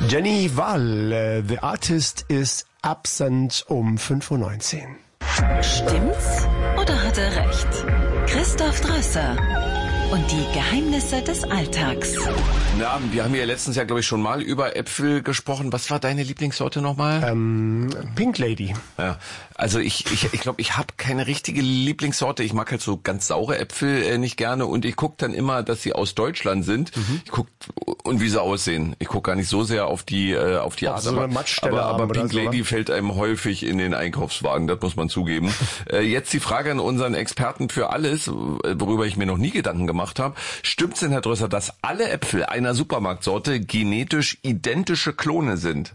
Jenny Wahl, The Artist is Absent um 5:19 Uhr. Stimmt's oder hat er recht? Christoph Drösser und die Geheimnisse des Alltags. Na, wir haben ja letztens glaube ich, schon mal über Äpfel gesprochen. Was war deine Lieblingssorte nochmal? Pink Lady. Ja, also ich glaube, ich habe keine richtige Lieblingssorte. Ich mag halt so ganz saure Äpfel nicht gerne und ich gucke dann immer, dass sie aus Deutschland sind. Ich gucke und wie sie aussehen. Ich gucke gar nicht so sehr auf die Art, so eine Matschstelle aber Pink so, Lady fällt einem häufig in den Einkaufswagen, das muss man zugeben. Jetzt die Frage an unseren Experten für alles, worüber ich mir noch nie Gedanken gemacht habe. Stimmt's denn, Herr Drösser, dass alle Äpfel einer Supermarktsorte genetisch identische Klone sind?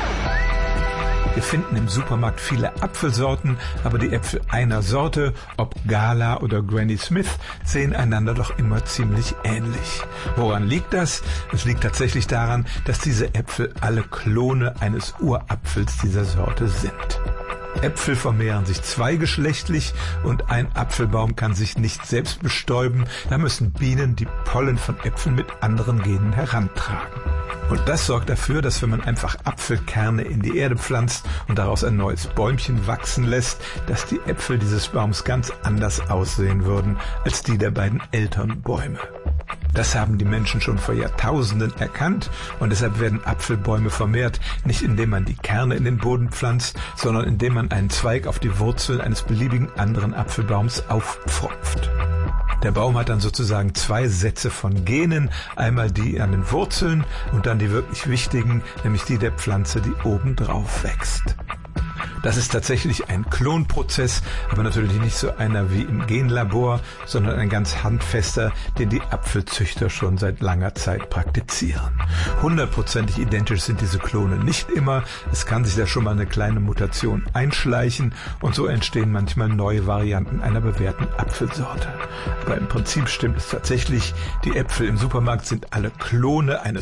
Wir finden im Supermarkt viele Apfelsorten, aber die Äpfel einer Sorte, ob Gala oder Granny Smith, sehen einander doch immer ziemlich ähnlich. Woran liegt das? Es liegt tatsächlich daran, dass diese Äpfel alle Klone eines Urapfels dieser Sorte sind. Äpfel vermehren sich zweigeschlechtlich und ein Apfelbaum kann sich nicht selbst bestäuben. Da müssen Bienen die Pollen von Äpfeln mit anderen Genen herantragen. Und das sorgt dafür, dass wenn man einfach Apfelkerne in die Erde pflanzt und daraus ein neues Bäumchen wachsen lässt, dass die Äpfel dieses Baums ganz anders aussehen würden als die der beiden Elternbäume. Das haben die Menschen schon vor Jahrtausenden erkannt und deshalb werden Apfelbäume vermehrt, nicht indem man die Kerne in den Boden pflanzt, sondern indem man einen Zweig auf die Wurzeln eines beliebigen anderen Apfelbaums aufpfropft. Der Baum hat dann sozusagen zwei Sätze von Genen, einmal die an den Wurzeln und dann die wirklich wichtigen, nämlich die der Pflanze, die oben drauf wächst. Das ist tatsächlich ein Klonprozess, aber natürlich nicht so einer wie im Genlabor, sondern ein ganz handfester, den die Apfelzüchter schon seit langer Zeit praktizieren. 100%ig identisch sind diese Klone nicht immer. Es kann sich da schon mal eine kleine Mutation einschleichen und so entstehen manchmal neue Varianten einer bewährten Apfelsorte. Aber im Prinzip stimmt es tatsächlich, die Äpfel im Supermarkt sind alle Klone eines